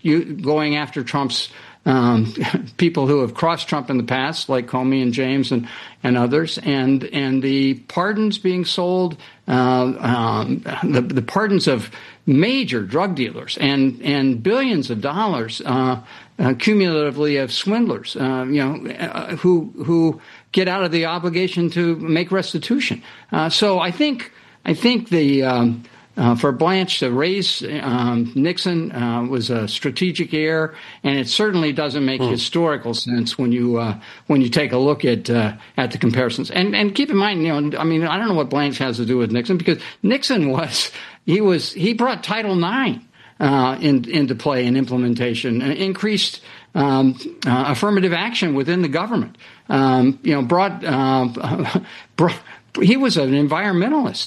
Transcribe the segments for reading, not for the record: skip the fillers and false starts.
going after Trump's people who have crossed Trump in the past, like Comey and James and others, and the pardons being sold, the pardons of major drug dealers and billions of dollars cumulatively of swindlers, who get out of the obligation to make restitution. So I think the for Blanche to raise Nixon was a strategic error, and it certainly doesn't make historical sense when you take a look at the comparisons. And keep in mind, I don't know what Blanche has to do with Nixon, because Nixon he brought Title IX into play and implementation, increased affirmative action within the government. He was an environmentalist.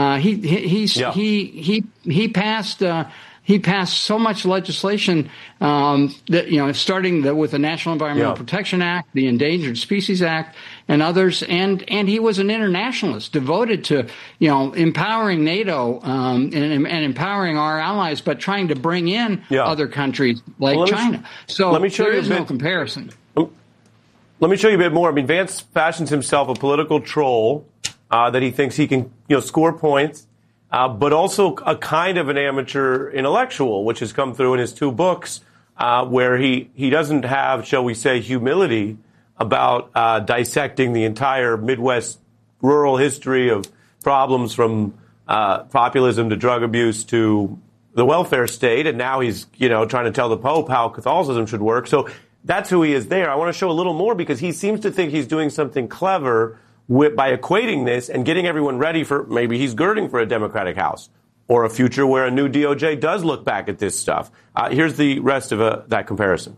He passed so much legislation that starting with the National Environmental Protection Act, the Endangered Species Act, and others, and he was an internationalist devoted to empowering NATO and empowering our allies, but trying to bring in other countries like China. So there is no comparison. Let me show you a bit more. Vance fashions himself a political troll that he thinks he can score points, but also a kind of an amateur intellectual, which has come through in his two books, where he doesn't have, shall we say, humility about dissecting the entire Midwest rural history of problems from populism to drug abuse to the welfare state, and now he's trying to tell the Pope how Catholicism should work. So that's who he is there. I want to show a little more, because he seems to think he's doing something clever by equating this and getting everyone ready for maybe he's girding for a Democratic House or a future where a new DOJ does look back at this stuff. Here's the rest of that comparison.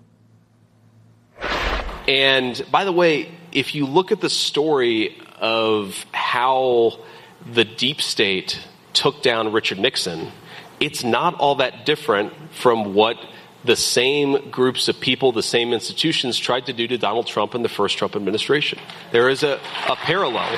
And by the way, if you look at the story of how the deep state took down Richard Nixon, it's not all that different from what the same groups of people, the same institutions tried to do to Donald Trump in the first Trump administration. There is a parallel.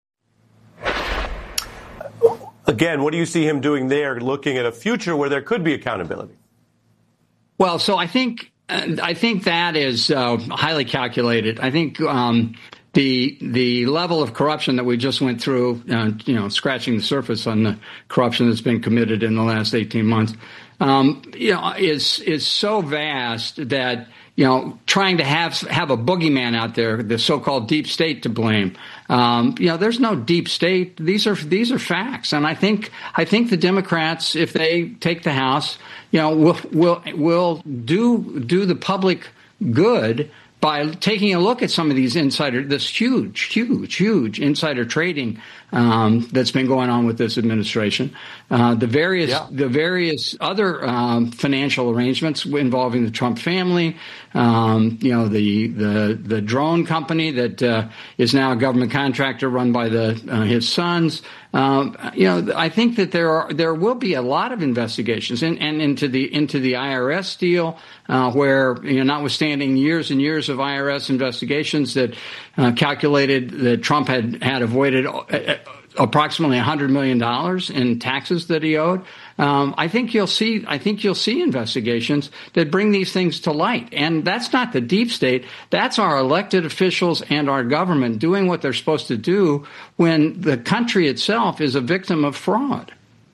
Again, what do you see him doing there, looking at a future where there could be accountability? Well, so I think that is highly calculated. I think the level of corruption that we just went through, scratching the surface on the corruption that's been committed in the last 18 months, is so vast that trying to have a boogeyman out there, the so-called deep state, to blame. There's no deep state. These are facts, and I think the Democrats, if they take the House, will do the public good by taking a look at some of these this huge insider trading that's been going on with this administration, the various other financial arrangements involving the Trump family, the drone company that is now a government contractor run by his sons. I think that there will be a lot of investigations and into the IRS deal, where notwithstanding years and years of IRS investigations that calculated that Trump had avoided approximately $100 million in taxes that he owed. I think you'll see investigations that bring these things to light. And that's not the deep state. That's our elected officials and our government doing what they're supposed to do when the country itself is a victim of fraud.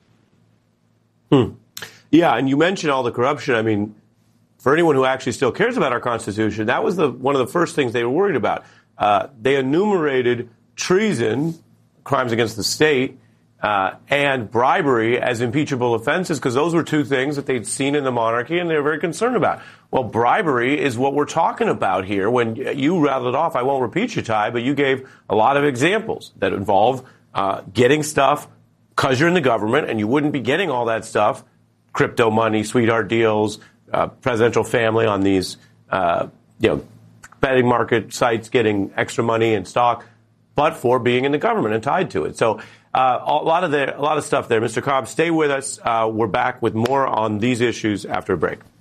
Yeah, and you mentioned all the corruption. For anyone who actually still cares about our Constitution, that was one of the first things they were worried about. They enumerated treason, crimes against the state, and bribery as impeachable offenses, because those were two things that they'd seen in the monarchy and they were very concerned about. Well, bribery is what we're talking about here. When you rattled off, I won't repeat you, Ty, but you gave a lot of examples that involve getting stuff because you're in the government, and you wouldn't be getting all that stuff, crypto money, sweetheart deals, presidential family on these betting market sites getting extra money in stock, but for being in the government and tied to it. So a lot of stuff there. Mr. Cobb, stay with us. We're back with more on these issues after a break.